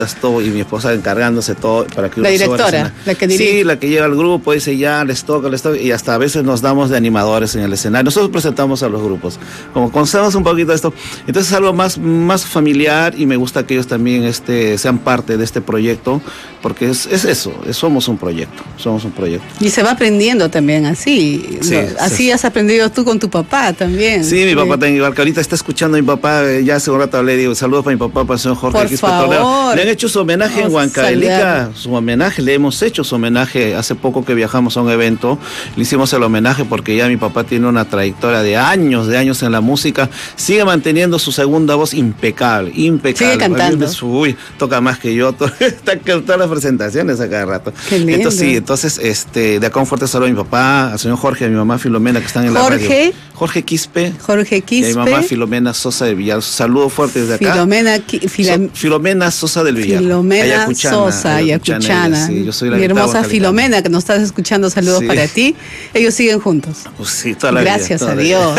todo, y mi esposa encargándose todo para que la directora, la que dirige. Sí, la que lleva al grupo, dice ya, les toca, y hasta a veces nos damos de animadores en el escenario. Nosotros presentamos a los grupos, como conocemos un poquito de esto, entonces es algo más familiar, y me gusta que ellos también sean parte de este proyecto, porque es eso, somos un proyecto. Y se va aprendiendo también así, sí, ¿no? Así has aprendido tú con tu papá también. Sí, mi papá también, igual que ahorita está escuchando a mi papá, ya hace un rato le digo, saludos para mi papá, para el señor Jorge. Por favor. Le han hecho su homenaje en Huancavelica, le hemos hecho su homenaje, hace poco que viajamos a un evento, le hicimos el homenaje porque ya mi papá tiene una trayectoria de años en la música, sigue manteniendo su segunda voz impecable. Sigue cantando. Uy, toca más que yo, está en todas las presentaciones a cada rato. Qué lindo. Entonces, de acá un fuerte saludo a mi papá, al señor Jorge, a mi mamá Filomena, que están en la radio. Jorge Quispe. Y a mi mamá Filomena Sosa del Villar. Saludo fuerte desde acá. Filomena Sosa del Villar. Filomena Sosa, ayacuchana. Sí, yo soy la mi hermosa Filomena, que nos estás escuchando, saludos para ti. Ellos siguen juntos. Pues sí, toda la Gracias vida, a Dios.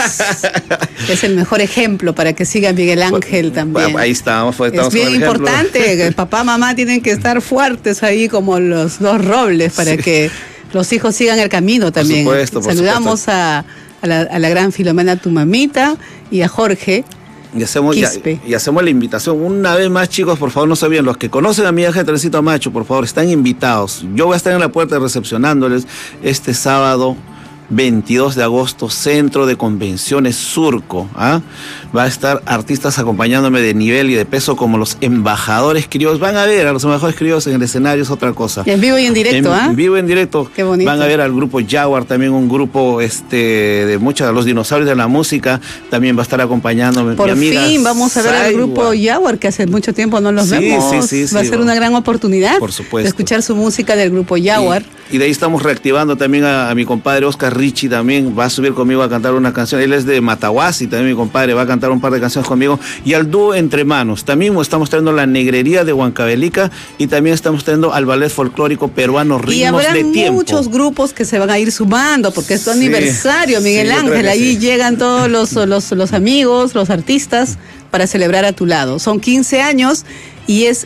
Es el mejor ejemplo para que siga Miguel Ángel también. Ahí estamos. Es bien importante. Papá, mamá tienen que estar fuertes ahí como los dos robles para que los hijos sigan el camino también. Por Saludamos a la gran Filomena, tu mamita, y a Jorge. Y hacemos la invitación. Una vez más, chicos, por favor, no se olviden, los que conocen a mi hija Trencito Macho, por favor, están invitados. Yo voy a estar en la puerta recepcionándoles este sábado 22 de agosto, Centro de Convenciones Surco. Va a estar artistas acompañándome de nivel y de peso como los embajadores criollos. Van a ver a los embajadores criollos en el escenario, es otra cosa. En vivo y en directo, En vivo y en directo. Qué bonito. Van a ver al grupo Jaguar, también un grupo de muchos de los dinosaurios de la música, también va a estar acompañándome. Por fin vamos a ver al grupo Jaguar, que hace mucho tiempo no los vemos. Sí, va a ser una gran oportunidad, por supuesto, de escuchar su música del grupo Jaguar. Y de ahí estamos reactivando también a mi compadre Oscar Richie, también va a subir conmigo a cantar una canción. Él es de Matahuasi, también mi compadre, va a cantar un par de canciones conmigo. Y al dúo Entre Manos, también estamos trayendo la negrería de Huancavelica, y también estamos trayendo al ballet folclórico peruano Ritmos de Tiempo. Y habrá muchos grupos que se van a ir sumando, porque es tu aniversario, Miguel Ángel. Ahí llegan todos los amigos, los artistas, para celebrar a tu lado. Son 15 años y es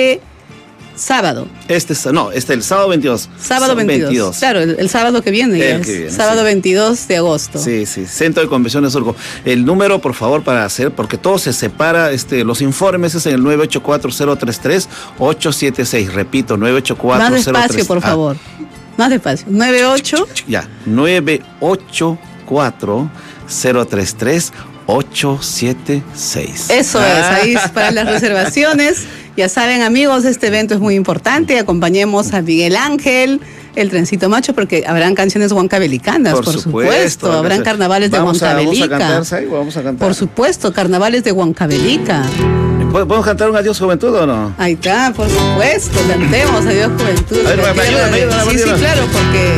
sábado. El sábado 22. Sábado 22. Claro, el sábado que viene. Sábado 22 de agosto. Sí, Centro de Convenciones Surco. El número, por favor, para hacer, porque todo se separa, los informes es en el 984-033-876. Repito, 984-033. Más despacio, por favor. Más despacio. 984-033-876. Eso es, ahí es para las reservaciones. Ya saben, amigos, este evento es muy importante. Acompañemos a Miguel Ángel, el Trencito Macho, porque habrán canciones huancavelicanas, por supuesto. Habrán carnavales de Huancavelica. Vamos a cantar. Por supuesto, carnavales de Huancavelica. ¿Podemos cantar un Adiós Juventud o no? Ahí está, por supuesto, cantemos Adiós Juventud. A ver, sí, claro, porque